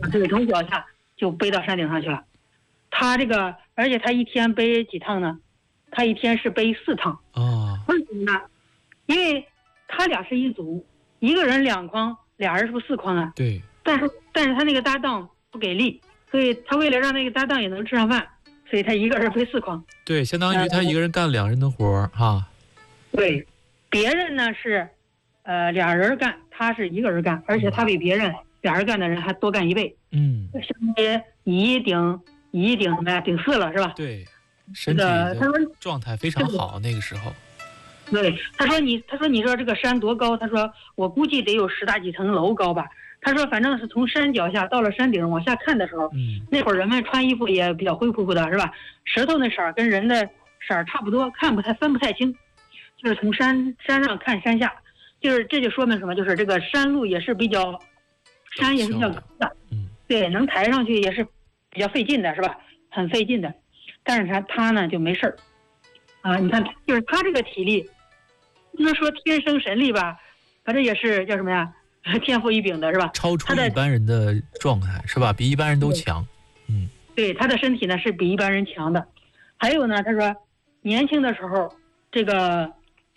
对，从脚下就背到山顶上去了。他这个，而且他一天背几趟呢？他一天是背4趟。为什么呢？因为他俩是一组，一个人2筐，俩人是不是4筐啊？ 对。 但是他那个搭档不给力，所以他为了让那个搭档也能吃上饭，所以他一个人背4筐。 对，相当于他一个人干2人的活哈。 对，别人呢是2人干，他是1个人干，而且他比别人2人干的人还多干1倍。相当于1顶什么呀？顶4了是吧？ 对，身体的状态非常好，那个时候。 对，他说你说这个山多高？他说我估计得有10大几层楼高吧。他说反正是从山脚下到了山顶往下看的时候，那会儿人们穿衣服也比较灰扑扑的是吧？石头那色儿跟人的色儿差不多，分不太清。就是从山上看山下，就是这就说明什么？就是这个山路也是比较山也是比较高的，对，能抬上去也是比较费劲的是吧？很费劲的。但是他呢就没事儿啊，你看就是他这个体力不能说天生神力吧，反正也是叫什么呀，天赋异禀的是吧？ 超出一般人的状态是吧？比一般人都强。 对，他的身体呢是比一般人强的。还有呢，他说年轻的时候这个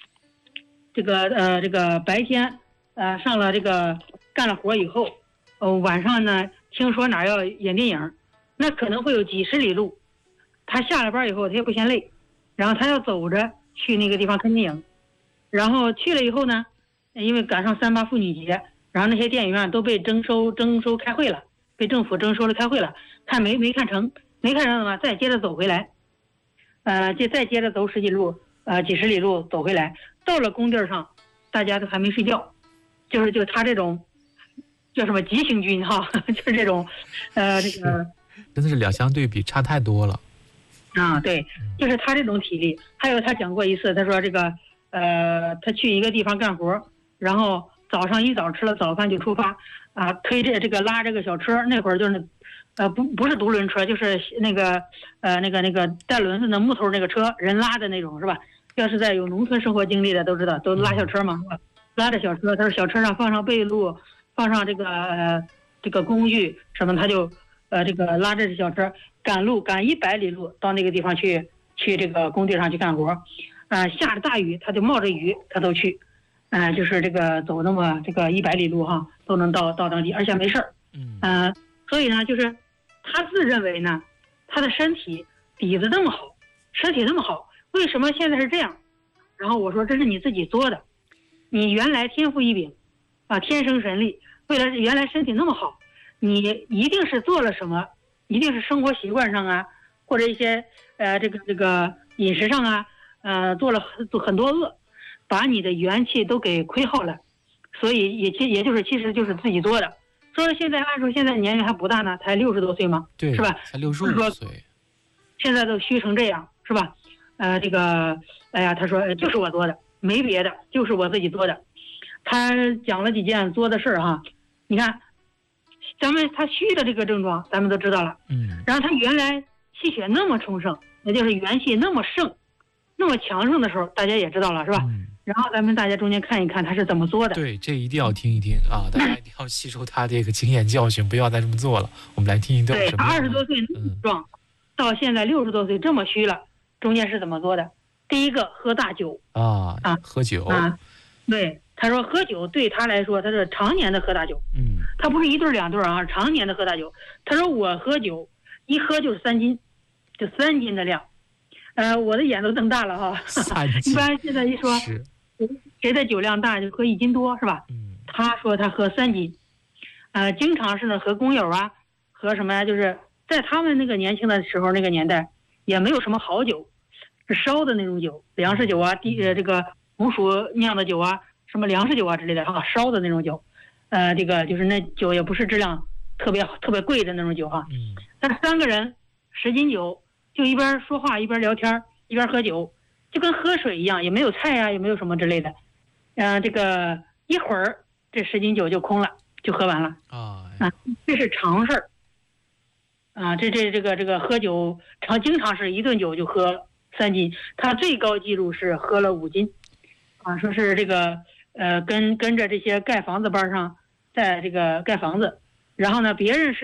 白天上了这个干了活以后，晚上呢听说哪要演电影，那可能会有几十里路，他下了班以后他也不嫌累，然后他要走着去那个地方看电影，然后去了以后呢，因为赶上3·8妇女节，然后那些电影院都被征收开会了，被政府征收了开会了，看没看成的话再接着走回来，再接着走10几路几十里路走回来，到了工地上大家都还没睡觉，就他这种叫什么急行军哈，就是这种这个真的是两相对比差太多了啊。对，就是他这种体力。还有他讲过一次，他说这个他去一个地方干活，然后早上一早吃了早饭就出发啊，推着这个拉这个小车，那会儿就是不是独轮车，就是那个带轮子的木头那个车，人拉的那种是吧？要是在有农村生活经历的都知道，都拉小车嘛，拉着小车，他说小车上放上被褥，放上这个工具什么，他就这个拉着这小车赶100里路到那个地方去这个工地上去干活，下着大雨他就冒着雨他都去，就是这个走那么这个100里路哈，都能到当地，而且没事儿。所以呢，就是他自认为呢，他的身体底子那么好，身体那么好，为什么现在是这样？然后我说这是你自己作的，你原来天赋异禀天生神力，为了原来身体那么好，你一定是做了什么，一定是生活习惯上啊，或者一些这个饮食上做了很多恶，把你的元气都给亏耗了，所以也其实就是自己作的。说现在按说现在年龄还不大呢，才60多岁嘛， 对， 是吧？ 才65岁， 现在都虚成这样，是吧？这个，哎呀，他说就是我作的，没别的，就是我自己作的。他讲了几件作的事儿哈，你看，他虚的这个症状咱们都知道了，然后他原来气血那么充盛，也就是元气那么盛、那么强盛的时候，大家也知道了，是吧？然后大家中间看一看他是怎么做的。 对，这一定要听一听啊！大家一定要吸收他这个经验教训，不要再这么做了。我们来听一段什么？ 对，他20多岁那么壮，到现在60多岁这么虚了，中间是怎么做的？第一个喝大酒喝酒对，他说喝酒对他来说，他是常年的喝大酒。他不是1顿2顿啊，常年的喝大酒。他说我喝酒一喝就是3斤，就3斤的量。我的眼都瞪大了哈。 3斤。 一般现在一说谁的酒量大就喝1斤多是吧？他说他喝3斤，经常是呢和工友和什么呀，就是在他们那个年轻的时候那个年代也没有什么好酒，是烧的那种酒，粮食酒这个红薯酿的酒什么粮食酒之类的烧的那种酒，这个就是那酒也不是质量特别贵的那种酒但是3个人10斤酒，就一边说话一边聊天一边喝酒，就跟喝水一样，也没有菜也没有什么之类的，这个一会儿这10斤酒就空了，就喝完了这是常事儿这个喝酒经常是1顿酒就喝3斤，他最高记录是喝了5斤说是这个跟着这些盖房子班上在这个盖房子，然后呢别人是